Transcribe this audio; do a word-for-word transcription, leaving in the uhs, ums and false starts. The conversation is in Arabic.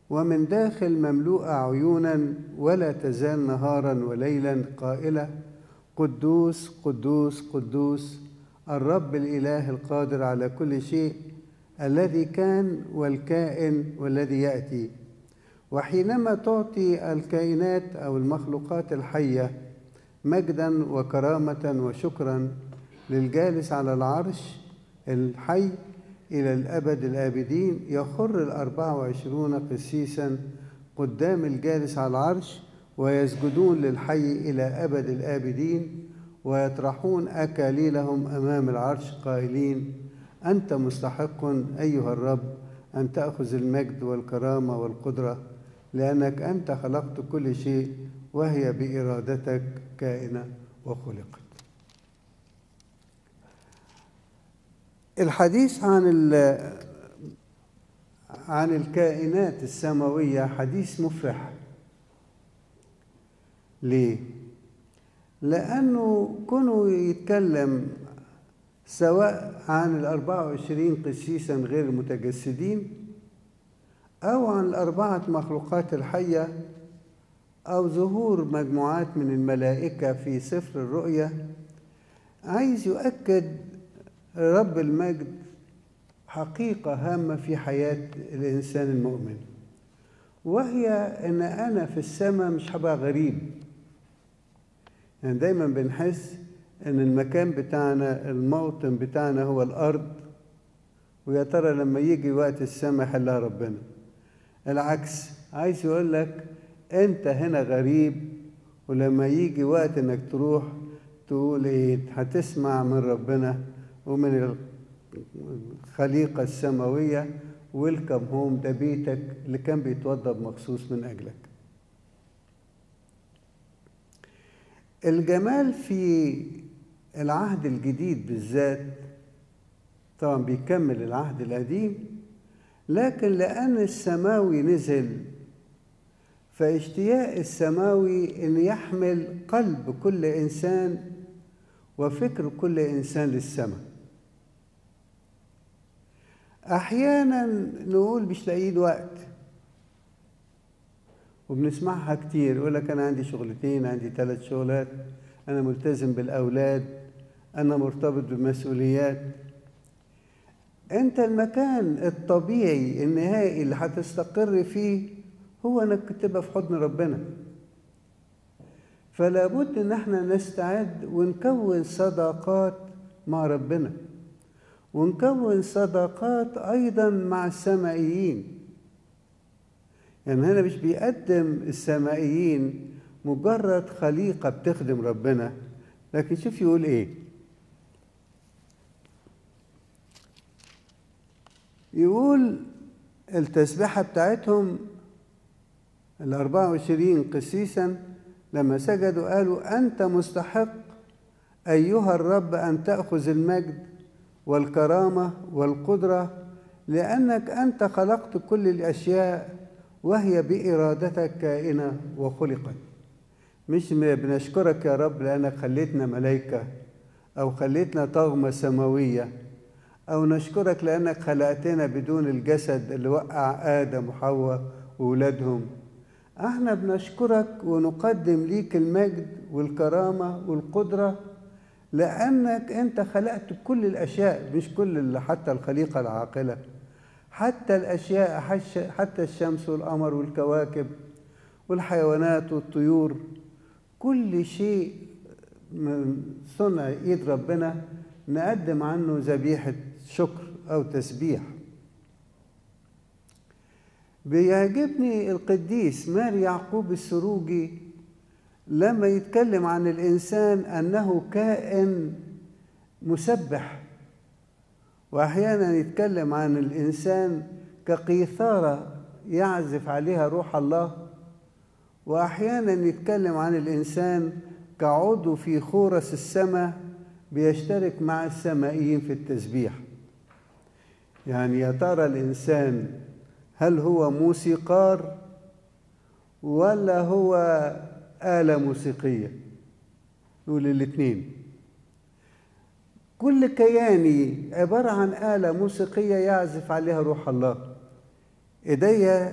ومن داخل مملوءة عيونا، ولا تزال نهارا وليلا قائلة: قدوس قدوس قدوس الرب الإله القادر على كل شيء، الذي كان والكائن والذي يأتي. وحينما تعطي الكائنات أو المخلوقات الحية مجدا وكرامة وشكرا للجالس على العرش الحي إلى الأبد الآبدين، يخر الأربعة وعشرون قسيسا قدام الجالس على العرش ويسجدون للحي إلى أبد الآبدين، ويطرحون أكاليلهم أمام العرش قائلين: أنت مستحق أيها الرب أن تأخذ المجد والكرامة والقدرة، لأنك أنت خلقت كل شيء، وهي بإرادتك كائنة وخلقت. الحديث عن عن الكائنات السماوية حديث مفرح. ليه؟ لأنه كونه يتكلم سواء عن الأربعة وعشرين قسيسا غير المتجسدين، أو عن الأربعة مخلوقات الحية، أو ظهور مجموعات من الملائكة في سفر الرؤيا، عايز يؤكد رب المجد حقيقة هامة في حياة الإنسان المؤمن، وهي أن أنا في السماء مش هبقى غريب. يعني دايما بنحس أن المكان بتاعنا، الموطن بتاعنا هو الأرض، ويا ترى لما يجي وقت السماء حلها ربنا. العكس، عايز يقول لك أنت هنا غريب، ولما يجي وقت أنك تروح تقول إيه؟ هتسمع من ربنا ومن الخليقة السماوية: ويلكم هوم، ده بيتك اللي كان بيتوضب مخصوص من أجلك. الجمال في العهد الجديد بالذات، طبعا بيكمل العهد القديم، لكن لأن السماوي نزل، فاشتياق السماوي أن يحمل قلب كل إنسان وفكر كل إنسان للسماء. أحيانا نقول مش لاقيين وقت، وبنسمعها كتير، يقول لك أنا عندي شغلتين، عندي ثلاث شغلات، أنا ملتزم بالأولاد، أنا مرتبط بمسؤوليات. أنت المكان الطبيعي النهائي اللي هتستقر فيه هو أنك تبقى في حضن ربنا. فلا بد أن احنا نستعد ونكون صداقات مع ربنا، ونكون صداقات أيضا مع السمائيين. يعني هنا مش بيقدم السمائيين مجرد خليقة بتخدم ربنا، لكن شوف يقول إيه. يقول التسبيحة بتاعتهم الأربعة وعشرين قسيسا لما سجدوا قالوا: أنت مستحق أيها الرب أن تأخذ المجد والكرامة والقدرة، لأنك أنت خلقت كل الأشياء، وهي بإرادتك كائنة وخلقت. مش بنشكرك يا رب لأنك خليتنا ملائكة، أو خليتنا طغمة سماوية، أو نشكرك لأنك خلقتنا بدون الجسد اللي وقع آدم وحواء وولادهم. احنا بنشكرك ونقدم ليك المجد والكرامة والقدرة، لأنك أنت خلقت كل الأشياء، مش كل حتى الخليقة العاقلة، حتى الأشياء، حتى الشمس والقمر والكواكب والحيوانات والطيور، كل شيء من صنع إيد ربنا نقدم عنه ذبيحة شكر أو تسبيح. بيعجبني القديس ماري يعقوب السروجي لما يتكلم عن الإنسان أنه كائن مسبح، وأحيانا يتكلم عن الإنسان كقيثارة يعزف عليها روح الله، وأحيانا يتكلم عن الإنسان كعضو في خورس السماء بيشترك مع السمائيين في التسبيح. يعني يا ترى الإنسان هل هو موسيقار ولا هو آلة موسيقية؟ نقول الاثنين. كل كياني عبارة عن آلة موسيقية يعزف عليها روح الله. إيديا